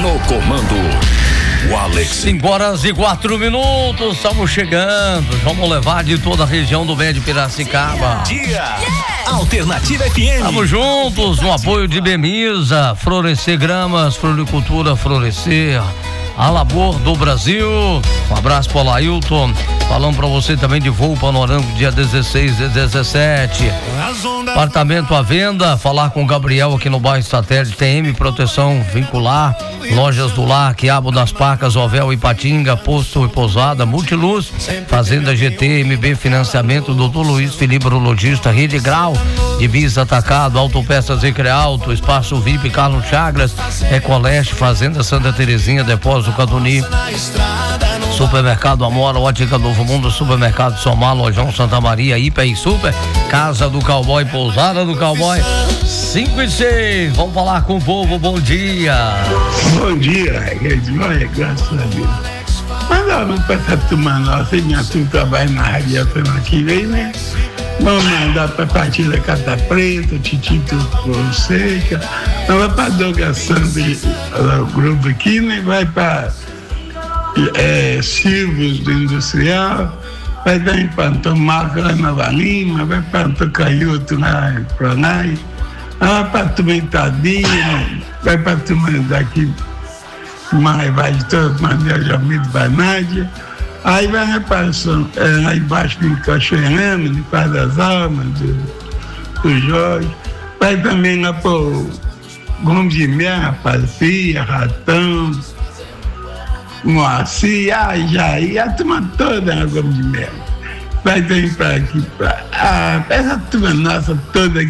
No comando, o Alex. 5h04, estamos chegando. Vamos levar de toda a região do Médio Piracicaba. Dia. Alternativa FM. Estamos juntos no apoio de Bemisa, Florescer Gramas, Floricultura Florescer, a Labor do Brasil. Um abraço para o Lailton. Falando para você também de voo panorâmico dia 16 e 17. Apartamento à venda. Falar com o Gabriel aqui no bairro Satélite. TM Proteção Vincular, Lojas do Lar, Quiabo das Pacas, Ovel, Ipatinga, Posto e Pousada, Multiluz, Fazenda GT, MB Financiamento, Dr. Luiz Felipe, urologista, Rede Grau, Ibis Atacado, Autopeças Recrealto, Espaço VIP, Carlos Chagras, Ecoleste, Fazenda Santa Terezinha, Depósito Caduni, Supermercado Amora, Ótica Novo Mundo, Supermercado Somar, Lojão Santa Maria, Hiper e Super, Casa do Cowboy, Pousada do Cowboy. 5 e 6, vamos falar com o povo, bom dia. Bom dia, olha, graças a Deus. Mandava para essa turma nossa, minha turma trabalha na Rádio Alternativa aí, né? Vamos mandar para a Partida Cata Preta, Titito Fonseca, vai para Douglas Santos, o grupo aqui, né? Vai para Silvos do Industrial, vai também para Antomarca lá na Nova Lima, vai para Antocanhoto lá em Pronai, vai para Tumentadinha, vai para turma daqui, mais vai de toda maneira, Jamil Banádia, aí vai para lá embaixo de Cachoeirama, de Paz das Almas, do Jorge, vai também lá para o Gomes de Mel, Rapazia, Ratão, Moacir, Jair, a turma toda na Gomes de Mel. Vai também para aqui, essa turma nossa toda